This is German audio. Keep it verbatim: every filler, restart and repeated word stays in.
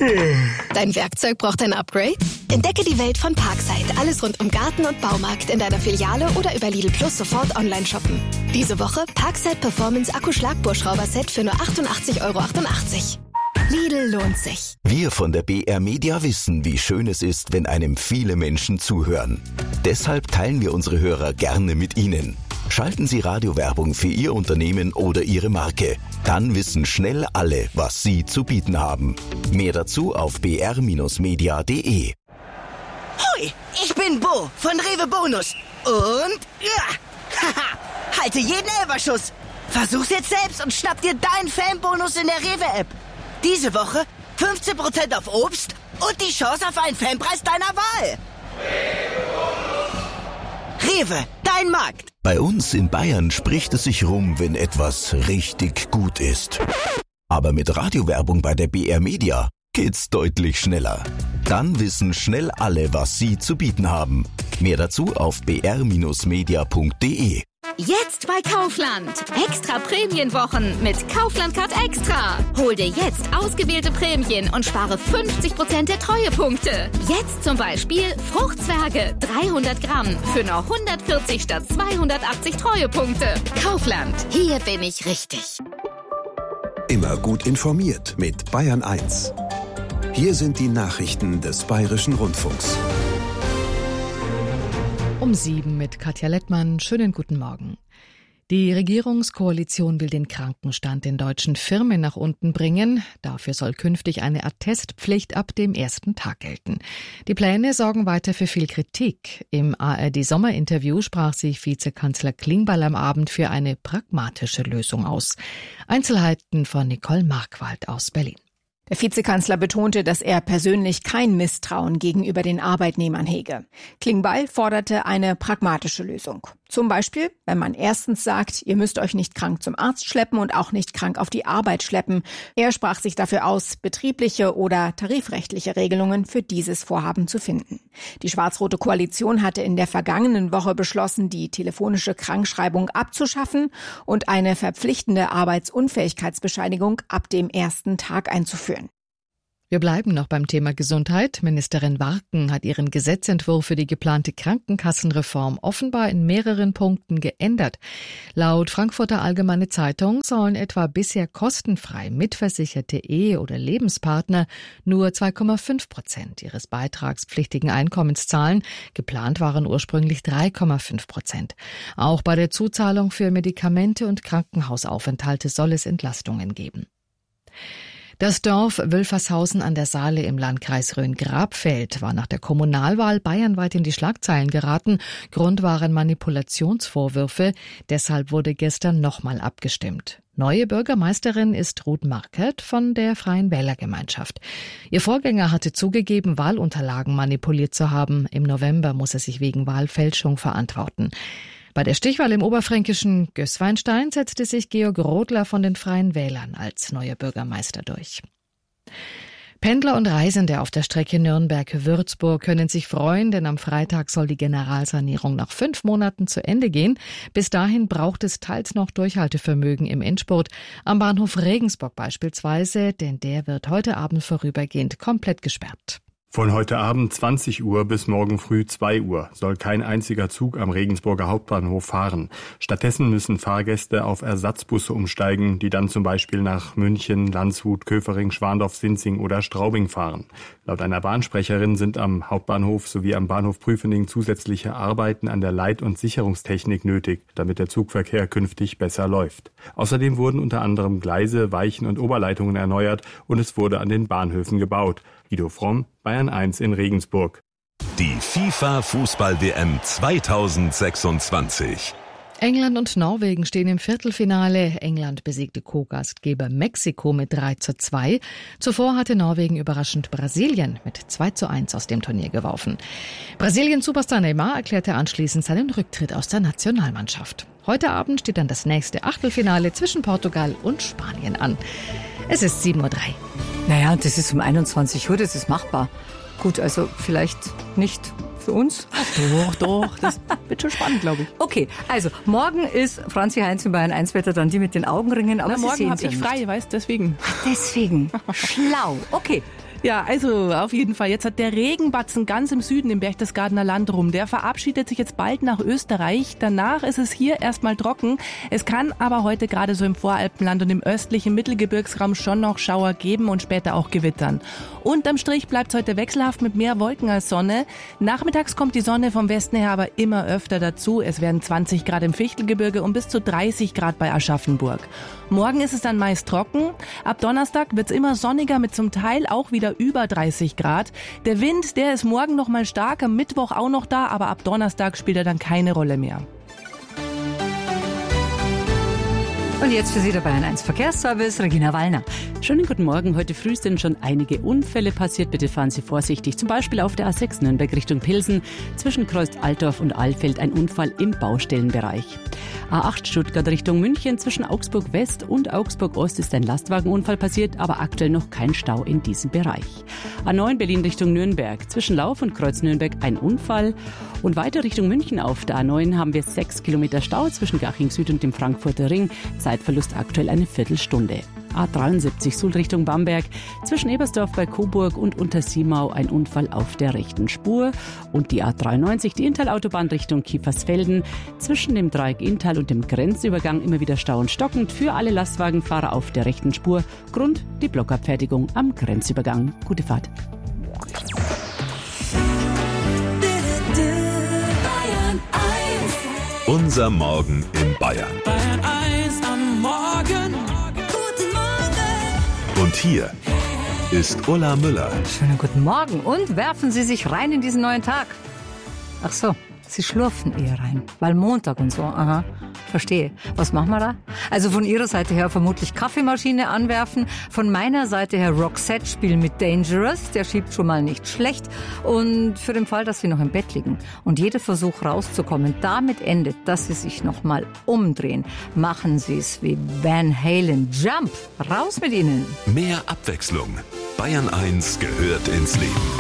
Dein Werkzeug braucht ein Upgrade? Entdecke die Welt von Parkside. Alles rund um Garten und Baumarkt in deiner Filiale oder über Lidl Plus sofort online shoppen. Diese Woche Parkside Performance Akku-Schlagbohrschrauber-Set für nur achtundachtzig Euro achtundachtzig. Lidl lohnt sich. Wir von der B R Media wissen, wie schön es ist, wenn einem viele Menschen zuhören. Deshalb teilen wir unsere Hörer gerne mit Ihnen. Schalten Sie Radiowerbung für Ihr Unternehmen oder Ihre Marke. Dann wissen schnell alle, was Sie zu bieten haben. Mehr dazu auf b r media punkt d e. Hoi, ich bin Bo von Rewe Bonus. Und ja, haha, halte jeden Elferschuss. Versuch's jetzt selbst und schnapp dir deinen Fanbonus in der Rewe-App. Diese Woche fünfzehn Prozent auf Obst und die Chance auf einen Fanpreis deiner Wahl. Rewe, dein Markt. Bei uns in Bayern spricht es sich rum, wenn etwas richtig gut ist. Aber mit Radiowerbung bei der B R Media geht's deutlich schneller. Dann wissen schnell alle, was Sie zu bieten haben. Mehr dazu auf b r media punkt d e. Jetzt bei Kaufland. Extra Prämienwochen mit Kaufland Card Extra. Hol dir jetzt ausgewählte Prämien und spare fünfzig Prozent der Treuepunkte. Jetzt zum Beispiel Fruchtzwerge dreihundert Gramm für nur hundertvierzig statt zweihundertachtzig Treuepunkte. Kaufland, hier bin ich richtig. Immer gut informiert mit Bayern eins. Hier sind die Nachrichten des Bayerischen Rundfunks. Um sieben mit Katja Lettmann. Schönen guten Morgen. Die Regierungskoalition will den Krankenstand in deutschen Firmen nach unten bringen. Dafür soll künftig eine Attestpflicht ab dem ersten Tag gelten. Die Pläne sorgen weiter für viel Kritik. Im A R D-Sommerinterview sprach sich Vizekanzler Klingbeil am Abend für eine pragmatische Lösung aus. Einzelheiten von Nicole Markwald aus Berlin. Der Vizekanzler betonte, dass er persönlich kein Misstrauen gegenüber den Arbeitnehmern hege. Klingbeil forderte eine pragmatische Lösung. Zum Beispiel, wenn man erstens sagt, ihr müsst euch nicht krank zum Arzt schleppen und auch nicht krank auf die Arbeit schleppen. Er sprach sich dafür aus, betriebliche oder tarifrechtliche Regelungen für dieses Vorhaben zu finden. Die schwarz-rote Koalition hatte in der vergangenen Woche beschlossen, die telefonische Krankschreibung abzuschaffen und eine verpflichtende Arbeitsunfähigkeitsbescheinigung ab dem ersten Tag einzuführen. Wir bleiben noch beim Thema Gesundheit. Ministerin Warken hat ihren Gesetzentwurf für die geplante Krankenkassenreform offenbar in mehreren Punkten geändert. Laut Frankfurter Allgemeine Zeitung sollen etwa bisher kostenfrei mitversicherte Ehe- oder Lebenspartner nur zwei Komma fünf Prozent ihres beitragspflichtigen Einkommens zahlen. Geplant waren ursprünglich drei Komma fünf Prozent. Auch bei der Zuzahlung für Medikamente und Krankenhausaufenthalte soll es Entlastungen geben. Das Dorf Wülfershausen an der Saale im Landkreis Rhön-Grabfeld war nach der Kommunalwahl bayernweit in die Schlagzeilen geraten. Grund waren Manipulationsvorwürfe. Deshalb wurde gestern nochmal abgestimmt. Neue Bürgermeisterin ist Ruth Markert von der Freien Wählergemeinschaft. Ihr Vorgänger hatte zugegeben, Wahlunterlagen manipuliert zu haben. Im November muss er sich wegen Wahlfälschung verantworten. Bei der Stichwahl im oberfränkischen Gößweinstein setzte sich Georg Rodler von den Freien Wählern als neuer Bürgermeister durch. Pendler und Reisende auf der Strecke Nürnberg-Würzburg können sich freuen, denn am Freitag soll die Generalsanierung nach fünf Monaten zu Ende gehen. Bis dahin braucht es teils noch Durchhaltevermögen im Endspurt. Am Bahnhof Regensburg beispielsweise, denn der wird heute Abend vorübergehend komplett gesperrt. Von heute Abend zwanzig Uhr bis morgen früh zwei Uhr soll kein einziger Zug am Regensburger Hauptbahnhof fahren. Stattdessen müssen Fahrgäste auf Ersatzbusse umsteigen, die dann zum Beispiel nach München, Landshut, Köfering, Schwandorf, Sinzing oder Straubing fahren. Laut einer Bahnsprecherin sind am Hauptbahnhof sowie am Bahnhof Prüfening zusätzliche Arbeiten an der Leit- und Sicherungstechnik nötig, damit der Zugverkehr künftig besser läuft. Außerdem wurden unter anderem Gleise, Weichen und Oberleitungen erneuert und es wurde an den Bahnhöfen gebaut. Guido Fromm, Bayern eins in Regensburg. Die FIFA-Fußball-W M zweitausendsechsundzwanzig. England und Norwegen stehen im Viertelfinale. England besiegte Co-Gastgeber Mexiko mit drei zu zwei. Zuvor hatte Norwegen überraschend Brasilien mit zwei zu eins aus dem Turnier geworfen. Brasilien-Superstar Neymar erklärte anschließend seinen Rücktritt aus der Nationalmannschaft. Heute Abend steht dann das nächste Achtelfinale zwischen Portugal und Spanien an. Es ist sieben Uhr drei. Naja, das ist um einundzwanzig Uhr, das ist machbar. Gut, also vielleicht nicht für uns. Doch, doch, das wird schon spannend, glaube ich. Okay, also morgen ist Franzi Heinz in Bayern eins Wetter dann die mit den Augenringen. Aber Na, Sie morgen sehen habe sie ich ja frei, nicht. weißt deswegen. Deswegen, schlau. Okay, Ja, also auf jeden Fall. Jetzt hat der Regenbatzen ganz im Süden im Berchtesgadener Land rum. Der verabschiedet sich jetzt bald nach Österreich. Danach ist es hier erstmal trocken. Es kann aber heute gerade so im Voralpenland und im östlichen Mittelgebirgsraum schon noch Schauer geben und später auch gewittern. Unterm Strich bleibt es heute wechselhaft mit mehr Wolken als Sonne. Nachmittags kommt die Sonne vom Westen her aber immer öfter dazu. Es werden zwanzig Grad im Fichtelgebirge und bis zu dreißig Grad bei Aschaffenburg. Morgen ist es dann meist trocken. Ab Donnerstag wird es immer sonniger mit zum Teil auch wieder über dreißig Grad. Der Wind, der ist morgen noch mal stark, am Mittwoch auch noch da, aber ab Donnerstag spielt er dann keine Rolle mehr. Und jetzt für Sie der Bayern eins Verkehrsservice, Regina Wallner. Schönen guten Morgen. Heute früh sind schon einige Unfälle passiert. Bitte fahren Sie vorsichtig. Zum Beispiel auf der A sechs Nürnberg Richtung Pilsen. Zwischen Kreuz-Altdorf und Alfeld ein Unfall im Baustellenbereich. A acht Stuttgart Richtung München. Zwischen Augsburg West und Augsburg Ost ist ein Lastwagenunfall passiert, aber aktuell noch kein Stau in diesem Bereich. A neun Berlin Richtung Nürnberg. Zwischen Lauf und Kreuz Nürnberg ein Unfall. Und weiter Richtung München auf der A neun haben wir sechs Kilometer Stau zwischen Garching Süd und dem Frankfurter Ring. Zeitverlust aktuell eine Viertelstunde. A dreiundsiebzig Suhl Richtung Bamberg. Zwischen Ebersdorf bei Coburg und Untersiemau ein Unfall auf der rechten Spur. Und die A dreiundneunzig, die Inntal-Autobahn Richtung Kiefersfelden. Zwischen dem Dreieck Inntal und dem Grenzübergang immer wieder Stau und stockend für alle Lastwagenfahrer auf der rechten Spur. Grund die Blockabfertigung am Grenzübergang. Gute Fahrt. Unser Morgen in Bayern. Bayern eins am Morgen. Guten Morgen. Und hier ist Ulla Müller. Schönen guten Morgen und werfen Sie sich rein in diesen neuen Tag. Ach so, Sie schlurfen eher rein, weil Montag und so, aha, verstehe. Was machen wir da? Also von Ihrer Seite her vermutlich Kaffeemaschine anwerfen, von meiner Seite her Roxette spielen mit Dangerous, der schiebt schon mal nicht schlecht und für den Fall, dass Sie noch im Bett liegen und jeder Versuch rauszukommen damit endet, dass Sie sich noch mal umdrehen, machen Sie es wie Van Halen. Jump, raus mit Ihnen. Mehr Abwechslung. Bayern eins gehört ins Leben.